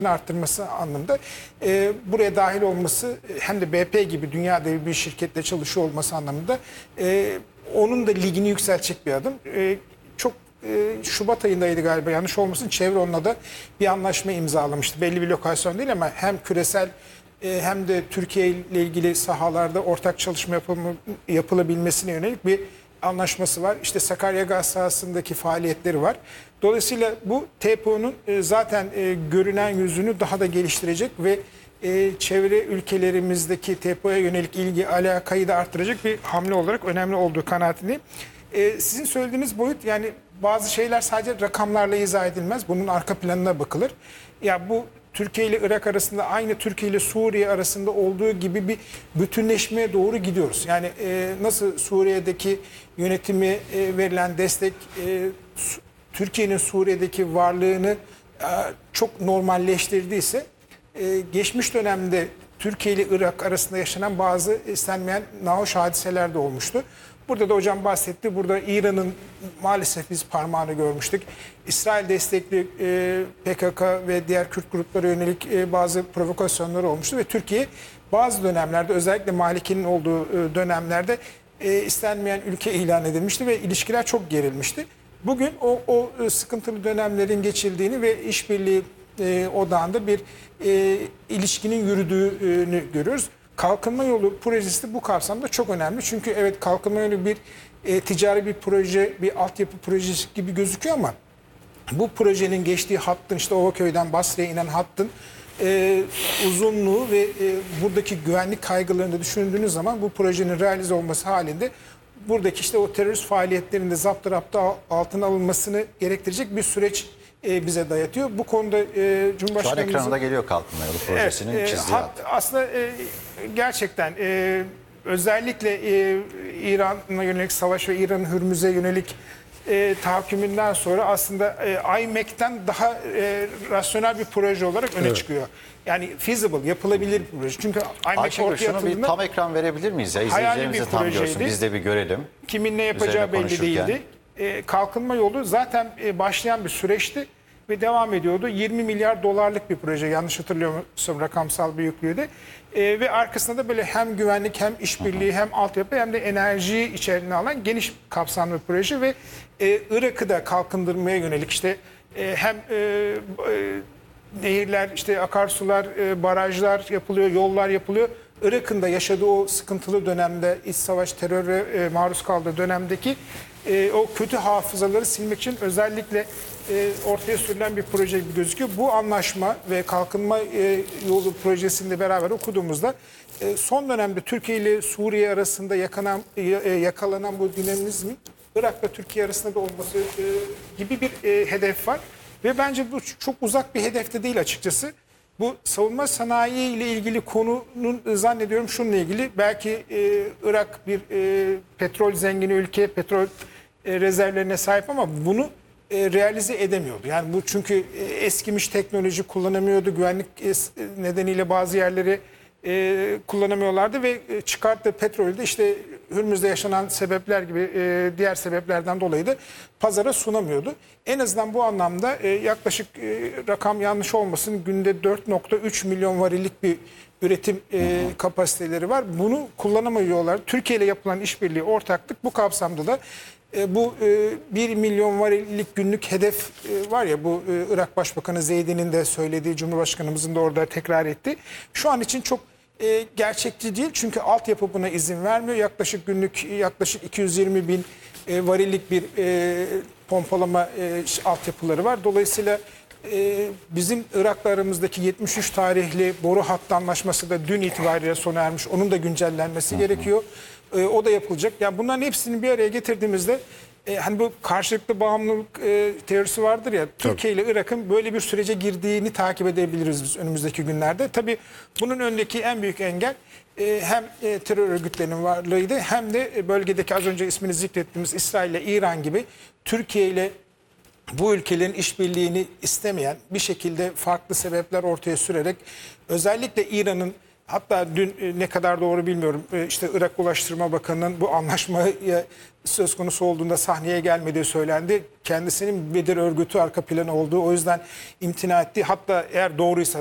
arttırması anlamında buraya dahil olması hem de BP gibi dünya devi bir şirketle çalışıyor olması anlamında onun da ligini yükseltecek bir adım. Çok Şubat ayındaydı galiba, yanlış olmasın, Chevron'la da bir anlaşma imzalamıştı. Belli bir lokasyon değil ama hem küresel hem de Türkiye ile ilgili sahalarda ortak çalışma yapılabilmesine yönelik bir anlaşması var. İşte Sakarya Gaz sahasındaki faaliyetleri var. Dolayısıyla bu TEPO'nun zaten görünen yüzünü daha da geliştirecek ve çevre ülkelerimizdeki TEPO'ya yönelik ilgi alakayı da arttıracak bir hamle olarak önemli olduğu kanaatindeyim. Sizin söylediğiniz boyut, yani bazı şeyler sadece rakamlarla izah edilmez. Bunun arka planına bakılır. Ya bu Türkiye ile Irak arasında, aynı Türkiye ile Suriye arasında olduğu gibi bir bütünleşmeye doğru gidiyoruz. Yani nasıl Suriye'deki yönetimi verilen destek Türkiye'nin Suriye'deki varlığını çok normalleştirdiyse, geçmiş dönemde Türkiye ile Irak arasında yaşanan bazı istenmeyen nahoş hadiseler de olmuştu. Burada da hocam bahsetti. Burada İran'ın maalesef biz parmağını görmüştük. İsrail destekli PKK ve diğer Kürt gruplara yönelik bazı provokasyonları olmuştu ve Türkiye bazı dönemlerde, özellikle Maliki'nin olduğu dönemlerde istenmeyen ülke ilan edilmişti ve ilişkiler çok gerilmişti. Bugün o sıkıntılı dönemlerin geçildiğini ve işbirliği odağında bir ilişkinin yürüdüğünü görüyoruz. Kalkınma Yolu projesi de bu kapsamda çok önemli. Çünkü evet, kalkınma yolu bir ticari bir proje, bir altyapı projesi gibi gözüküyor ama bu projenin geçtiği hattın, işte Ovaköy'den Basra'ya inen hattın uzunluğu ve buradaki güvenlik kaygılarını da düşündüğünüz zaman bu projenin realize olması halinde buradaki işte o terörist faaliyetlerinde zaptı altına alınmasını gerektirecek bir süreç bize dayatıyor. Bu konuda Cumhurbaşkanımızın... Şu an ekranda geliyor Kalkınma Yolu projesinin çizdiği hat. Aslında gerçekten özellikle İran'a yönelik savaş ve İran'ın Hürmüz'e yönelik tahakkümünden sonra aslında IMEC'ten daha rasyonel bir proje olarak öne çıkıyor. Yani feasible, yapılabilir bir proje. Çünkü IMEC ortaya şunu bir tam ekran verebilir miyiz ya? İzleyicilerimiz de tam görsün, biz de bir görelim. Kimin ne yapacağı belli değildi. Kalkınma Yolu zaten başlayan bir süreçti ve devam ediyordu. 20 milyar dolarlık bir proje, yanlış hatırlıyorsam rakamsal büyüklüğü de. Ve arkasında da böyle hem güvenlik, hem işbirliği, hem altyapı, hem de enerjiyi içeriğine alan geniş kapsamlı bir proje ve Irak'ı da kalkındırmaya yönelik işte hem nehirler, işte akarsular, barajlar yapılıyor, yollar yapılıyor. Irak'ın da yaşadığı o sıkıntılı dönemde, iç savaş, teröre maruz kaldığı dönemdeki o kötü hafızaları silmek için özellikle ortaya sürülen bir proje gibi gözüküyor. Bu anlaşma ve kalkınma yolu projesinde beraber okuduğumuzda son dönemde Türkiye ile Suriye arasında yakalanan bu dinamizmin Irak'la Türkiye arasında da olması gibi bir hedef var. Ve bence bu çok uzak bir hedefte değil açıkçası. Bu savunma sanayi ile ilgili konunun zannediyorum şununla ilgili. Belki Irak bir petrol zengini ülke, petrol rezervlerine sahip ama bunu realize edemiyordu. Yani bu çünkü eskimiş teknoloji kullanamıyordu. Güvenlik nedeniyle bazı yerleri kullanamıyorlardı ve çıkarttığı petrolü de işte Hürmüz'de yaşanan sebepler gibi diğer sebeplerden dolayı da pazara sunamıyordu. En azından bu anlamda yaklaşık rakam yanlış olmasın, günde 4,3 milyon varillik bir üretim kapasiteleri var. Bunu kullanamıyorlar. Türkiye ile yapılan işbirliği, ortaklık bu kapsamda da bu 1 milyon varillik günlük hedef var ya, bu Irak Başbakanı Zeydi'nin de söylediği, Cumhurbaşkanımızın da orada tekrar etti. Şu an için çok gerçekçi değil çünkü altyapı buna izin vermiyor. Yaklaşık 220 bin varillik bir pompalama altyapıları var. Dolayısıyla bizim Irak'la aramızdaki 73 tarihli boru hattı anlaşması da dün itibariyle sona ermiş. Onun da güncellenmesi gerekiyor. O da yapılacak. Yani bunların hepsini bir araya getirdiğimizde hani bu karşılıklı bağımlılık teorisi vardır ya, Türkiye ile Irak'ın böyle bir sürece girdiğini takip edebiliriz biz önümüzdeki günlerde. Tabii bunun önündeki en büyük engel hem terör örgütlerinin varlığıydı, hem de bölgedeki az önce ismini zikrettiğimiz İsrail ile İran gibi Türkiye ile bu ülkelerin işbirliğini istemeyen, bir şekilde farklı sebepler ortaya sürerek özellikle İran'ın Hatta dün ne kadar doğru bilmiyorum. İşte Irak Ulaştırma Bakanı'nın bu anlaşmaya söz konusu olduğunda sahneye gelmediği söylendi. Kendisinin Bedir örgütü arka planı olduğu, o yüzden imtina etti. Hatta eğer doğruysa